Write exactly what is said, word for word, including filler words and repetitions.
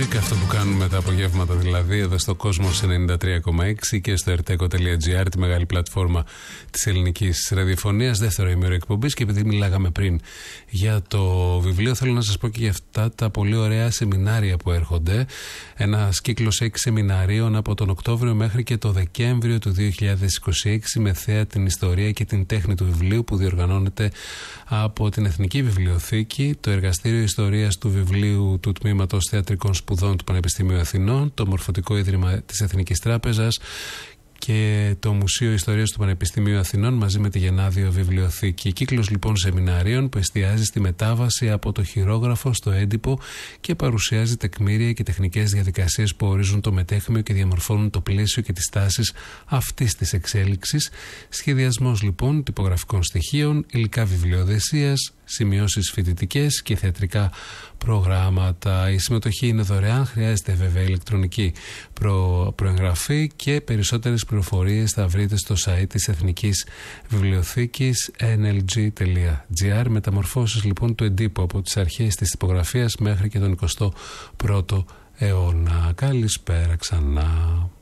Music, αυτό που κάνουμε τα απογεύματα δηλαδή εδώ στο Κόσμος ενενήντα τρία κόμμα έξι και στο erteco τελεία gr, τη μεγάλη πλατφόρμα της ελληνικής ραδιοφωνίας. Δεύτερο ημέρο εκπομπής, και επειδή μιλάγαμε πριν για το βιβλίο, θέλω να σας πω και για αυτά τα πολύ ωραία σεμινάρια που έρχονται. Ένας κύκλος έξι σεμιναρίων από τον Οκτώβριο μέχρι και το Δεκέμβριο του δύο χιλιάδες είκοσι έξι με θέα την ιστορία και την τέχνη του βιβλίου, που διοργανώνεται από την Εθνική Βιβλιοθήκη, το Εργαστήριο Ιστορίας του Βιβλίου του Τμήματος Θεατρικών Σπουδών του Πανεπιστημίου Αθηνών, το Μορφωτικό Ίδρυμα της Εθνικής Τράπεζας και το Μουσείο Ιστορίας του Πανεπιστημίου Αθηνών μαζί με τη Γενάδιο Βιβλιοθήκη. Κύκλος λοιπόν σεμιναρίων που εστιάζει στη μετάβαση από το χειρόγραφο στο έντυπο και παρουσιάζει τεκμήρια και τεχνικές διαδικασίες που ορίζουν το μετέχμιο και διαμορφώνουν το πλαίσιο και τις τάσεις αυτής της εξέλιξης. Σχεδιασμός λοιπόν τυπογραφικών στοιχείων, υλικά βιβλιοδεσίας, σημειώσεις φοιτητικές και θεατρικά προγράμματα. Η συμμετοχή είναι δωρεάν, χρειάζεται βέβαια ηλεκτρονική προ... προεγγραφή και περισσότερες πληροφορίες θα βρείτε στο site της Εθνικής Βιβλιοθήκης εν ελ τζι τελεία τζι άρ. Μεταμορφώσεις λοιπόν του εντύπου από τις αρχές της τυπογραφίας μέχρι και τον εικοστό πρώτο αιώνα. Καλησπέρα ξανά.